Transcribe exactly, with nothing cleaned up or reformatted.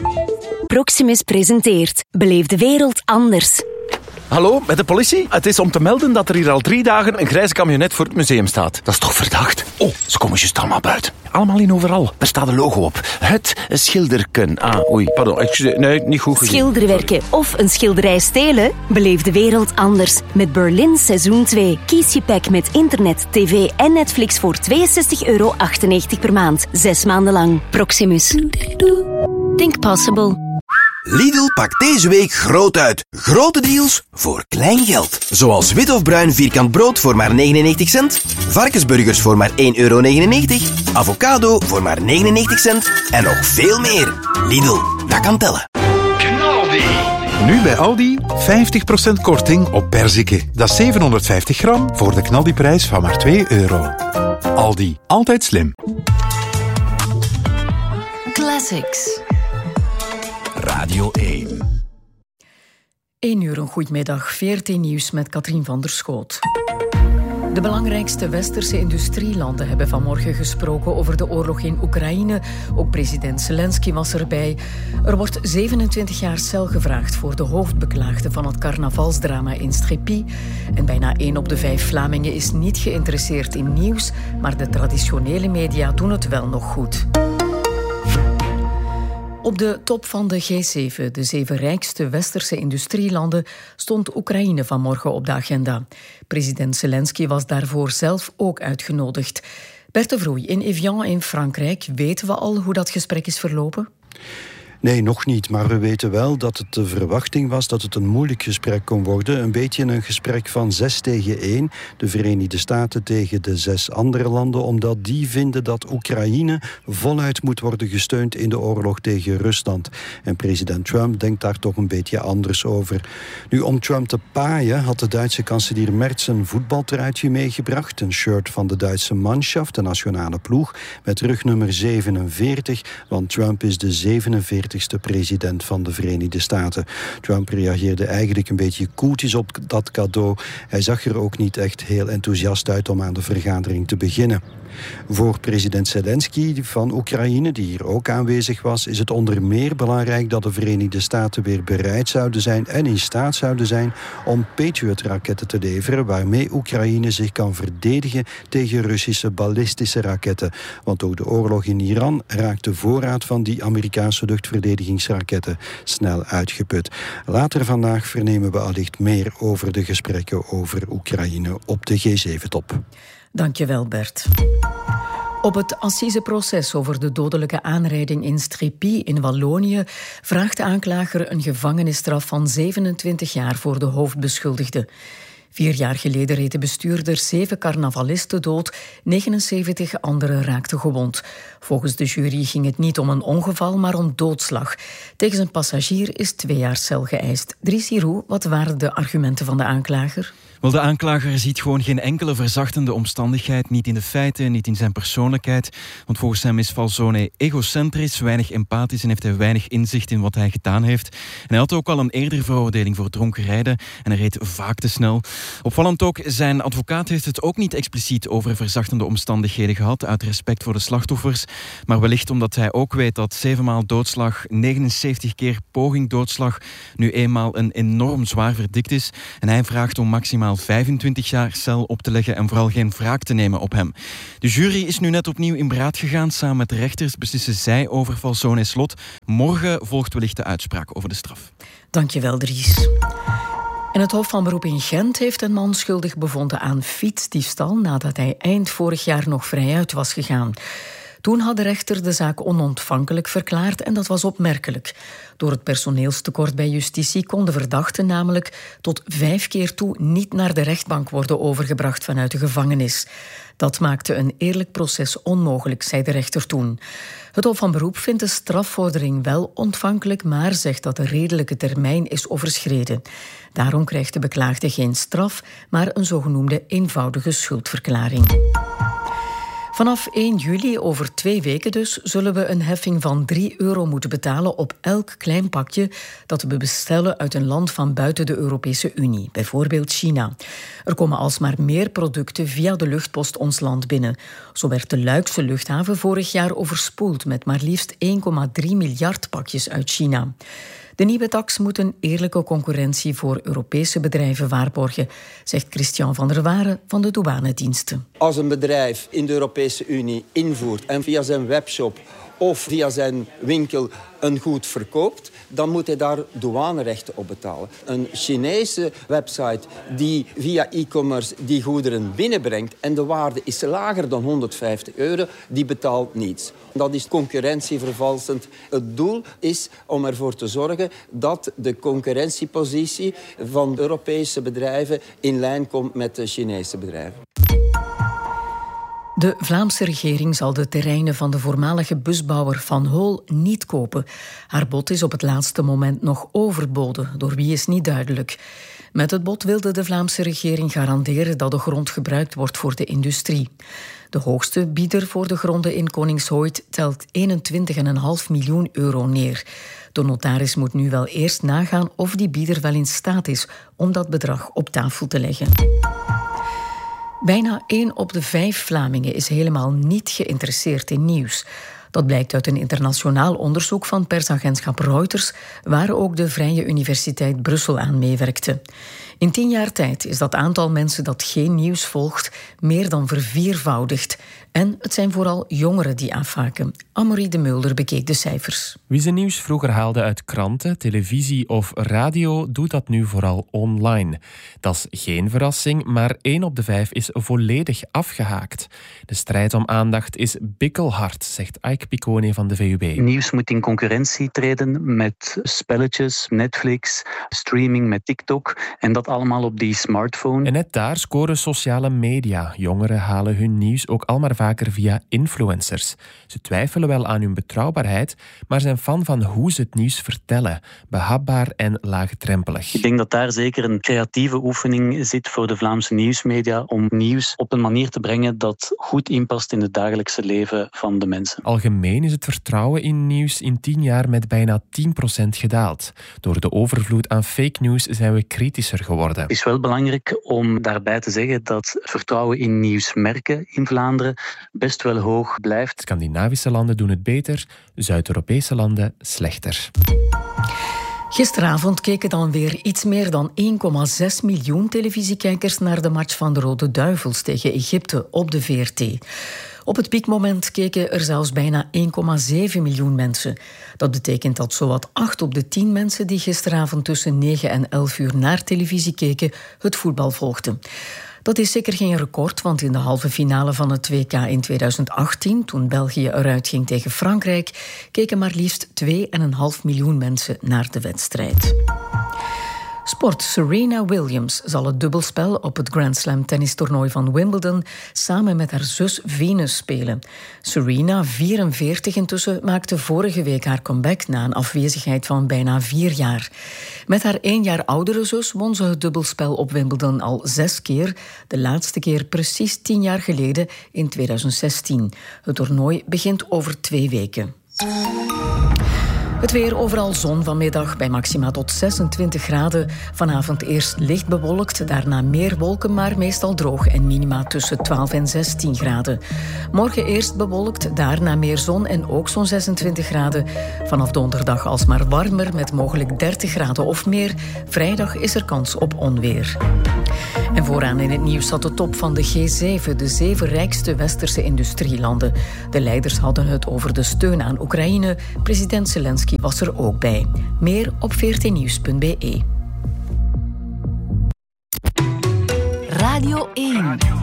Proximus presenteert Beleef de wereld anders. Hallo, met de politie? Het is om te melden dat er hier al drie dagen een grijze camionet voor het museum staat. Dat is toch verdacht? Oh, ze komen juist allemaal buiten. Allemaal in overal. Er staat een logo op. Het schilderken. Ah, oei, pardon. Excuseer, nee, niet goed gezien. Schilderwerken of een schilderij stelen? Beleef de wereld anders. Met Berlin seizoen twee. Kies je pack met internet, tv en Netflix voor tweeënzestig euro achtennegentig per maand. Zes maanden lang. Proximus. Think possible. Lidl pakt deze week groot uit. Grote deals voor klein geld. Zoals wit of bruin vierkant brood voor maar negenennegentig cent. Varkensburgers voor maar één euro negenennegentig. Avocado voor maar negenennegentig cent. En nog veel meer. Lidl, dat kan tellen. Knaldi. Nu bij Aldi vijftig procent korting op perziken. Dat is zevenhonderdvijftig gram voor de knaldiprijs van maar twee euro. Aldi, altijd slim. Classics. Radio één. één uur, een goedemiddag. V R T Nieuws met Katrien van der Schoot. De belangrijkste westerse industrielanden hebben vanmorgen gesproken over de oorlog in Oekraïne. Ook president Zelensky was erbij. Er wordt zevenentwintig jaar cel gevraagd voor de hoofdbeklaagde van het carnavalsdrama in Stripy. En bijna één op de vijf Vlamingen is niet geïnteresseerd in nieuws, maar de traditionele media doen het wel nog goed. Op de top van de G zeven, de zeven rijkste westerse industrielanden, stond Oekraïne vanmorgen op de agenda. President Zelensky was daarvoor zelf ook uitgenodigd. Bert de Vroei, in Evian in Frankrijk, weten we al hoe dat gesprek is verlopen? Nee, nog niet. Maar we weten wel dat het de verwachting was dat het een moeilijk gesprek kon worden. Een beetje een gesprek van zes tegen één. De Verenigde Staten tegen de zes andere landen. Omdat die vinden dat Oekraïne voluit moet worden gesteund in de oorlog tegen Rusland. En president Trump denkt daar toch een beetje anders over. Nu, om Trump te paaien had de Duitse kanselier Merz een voetbaltruitje meegebracht. Een shirt van de Duitse Mannschaft, de nationale ploeg, met rugnummer zevenenveertig. Want Trump is de zevenenveertigste president van de Verenigde Staten. Trump reageerde eigenlijk een beetje koeltjes op dat cadeau. Hij zag er ook niet echt heel enthousiast uit om aan de vergadering te beginnen. Voor president Zelensky van Oekraïne, die hier ook aanwezig was, is het onder meer belangrijk dat de Verenigde Staten weer bereid zouden zijn en in staat zouden zijn om Patriot-raketten te leveren, waarmee Oekraïne zich kan verdedigen tegen Russische ballistische raketten. Want ook de oorlog in Iran raakt de voorraad van die Amerikaanse luchtverdedigingsraketten snel uitgeput. Later vandaag vernemen we allicht meer over de gesprekken over Oekraïne op de G zeven top. Dankjewel, Bert. Op het assiseproces over de dodelijke aanrijding in Stripy in Wallonië vraagt de aanklager een gevangenisstraf van zevenentwintig jaar voor de hoofdbeschuldigde. Vier jaar geleden reed de bestuurder zeven carnavalisten dood, negenenzeventig anderen raakten gewond. Volgens de jury ging het niet om een ongeval, maar om doodslag. Tegen zijn passagier is twee jaar cel geëist. Dries Hierou, wat waren de argumenten van de aanklager? Wel, de aanklager ziet gewoon geen enkele verzachtende omstandigheid, niet in de feiten, niet in zijn persoonlijkheid. Want volgens hem is Falzone egocentrisch, weinig empathisch en heeft hij weinig inzicht in wat hij gedaan heeft. En hij had ook al een eerdere veroordeling voor dronken rijden en hij reed vaak te snel. Opvallend ook, zijn advocaat heeft het ook niet expliciet over verzachtende omstandigheden gehad, uit respect voor de slachtoffers. Maar wellicht omdat hij ook weet dat zevenmaal doodslag, negenenzeventig keer poging doodslag, nu eenmaal een enorm zwaar verdikt is. En hij vraagt om maximaal vijfentwintig jaar cel op te leggen en vooral geen wraak te nemen op hem. De jury is nu net opnieuw in beraad gegaan. Samen met de rechters beslissen zij over Falzone's lot. Morgen volgt wellicht de uitspraak over de straf. Dankjewel, Dries. En het Hof van Beroep in Gent heeft een man schuldig bevonden aan fietsdiefstal nadat hij eind vorig jaar nog vrijuit was gegaan. Toen had de rechter de zaak onontvankelijk verklaard en dat was opmerkelijk. Door het personeelstekort bij justitie kon de verdachte namelijk tot vijf keer toe niet naar de rechtbank worden overgebracht vanuit de gevangenis. Dat maakte een eerlijk proces onmogelijk, zei de rechter toen. Het Hof van Beroep vindt de strafvordering wel ontvankelijk, maar zegt dat de redelijke termijn is overschreden. Daarom krijgt de beklaagde geen straf, maar een zogenoemde eenvoudige schuldverklaring. Vanaf één juli, over twee weken dus, zullen we een heffing van drie euro moeten betalen op elk klein pakje dat we bestellen uit een land van buiten de Europese Unie, bijvoorbeeld China. Er komen alsmaar meer producten via de luchtpost ons land binnen. Zo werd de Luikse luchthaven vorig jaar overspoeld met maar liefst één komma drie miljard pakjes uit China. De nieuwe tax moet een eerlijke concurrentie voor Europese bedrijven waarborgen, zegt Christian van der Waren van de douanediensten. Als een bedrijf in de Europese Unie invoert en via zijn webshop of via zijn winkel een goed verkoopt, dan moet hij daar douanerechten op betalen. Een Chinese website die via e-commerce die goederen binnenbrengt en de waarde is lager dan honderdvijftig euro, die betaalt niets. Dat is concurrentievervalsend. Het doel is om ervoor te zorgen dat de concurrentiepositie van Europese bedrijven in lijn komt met de Chinese bedrijven. De Vlaamse regering zal de terreinen van de voormalige busbouwer Van Hool niet kopen. Haar bod is op het laatste moment nog overboden, door wie is niet duidelijk. Met het bod wilde de Vlaamse regering garanderen dat de grond gebruikt wordt voor de industrie. De hoogste bieder voor de gronden in Koningshooit telt eenentwintig komma vijf miljoen euro neer. De notaris moet nu wel eerst nagaan of die bieder wel in staat is om dat bedrag op tafel te leggen. Bijna één op de vijf Vlamingen is helemaal niet geïnteresseerd in nieuws. Dat blijkt uit een internationaal onderzoek van persagentschap Reuters, waar ook de Vrije Universiteit Brussel aan meewerkte. In tien jaar tijd is dat aantal mensen dat geen nieuws volgt meer dan verviervoudigd. En het zijn vooral jongeren die afhaken. Amory de Mulder bekeek de cijfers. Wie zijn nieuws vroeger haalde uit kranten, televisie of radio, doet dat nu vooral online. Dat is geen verrassing, maar één op de vijf is volledig afgehaakt. De strijd om aandacht is bikkelhard, zegt Ike Piccone van de V U B. Nieuws moet in concurrentie treden met spelletjes, Netflix, streaming met TikTok en dat allemaal op die smartphone. En net daar scoren sociale media. Jongeren halen hun nieuws ook al maar vaker via influencers. Ze twijfelen wel aan hun betrouwbaarheid, maar zijn fan van hoe ze het nieuws vertellen. Behapbaar en laagdrempelig. Ik denk dat daar zeker een creatieve oefening zit voor de Vlaamse nieuwsmedia om nieuws op een manier te brengen dat goed inpast in het dagelijkse leven van de mensen. Algemeen is het vertrouwen in nieuws in tien jaar met bijna tien procent gedaald. Door de overvloed aan fake news zijn we kritischer geworden. Het is wel belangrijk om daarbij te zeggen dat vertrouwen in nieuwsmerken in Vlaanderen best wel hoog blijft. Scandinavische landen doen het beter, Zuid-Europese landen slechter. Gisteravond keken dan weer iets meer dan één komma zes miljoen televisiekijkers naar de match van de Rode Duivels tegen Egypte op de V R T. Op het piekmoment keken er zelfs bijna één komma zeven miljoen mensen. Dat betekent dat zowat acht op de tien mensen die gisteravond tussen negen en elf uur naar televisie keken, het voetbal volgden. Dat is zeker geen record, want in de halve finale van het W K in tweeduizend achttien, toen België eruit ging tegen Frankrijk, keken maar liefst twee komma vijf miljoen mensen naar de wedstrijd. Sport. Serena Williams zal het dubbelspel op het Grand Slam tennistoernooi van Wimbledon samen met haar zus Venus spelen. Serena, vierenveertig intussen, maakte vorige week haar comeback na een afwezigheid van bijna vier jaar. Met haar één jaar oudere zus won ze het dubbelspel op Wimbledon al zes keer. De laatste keer precies tien jaar geleden in tweeduizend zestien. Het toernooi begint over twee weken. Het weer, overal zon vanmiddag bij maxima tot zesentwintig graden. Vanavond eerst licht bewolkt, daarna meer wolken, maar meestal droog en minima tussen twaalf en zestien graden. Morgen eerst bewolkt, daarna meer zon en ook zo'n zesentwintig graden. Vanaf donderdag alsmaar warmer met mogelijk dertig graden of meer. Vrijdag is er kans op onweer. En vooraan in het nieuws zat de top van de G zeven, de zeven rijkste westerse industrielanden. De leiders hadden het over de steun aan Oekraïne. President Zelensky was er ook bij. Meer op v r t nieuws punt b e. Radio één.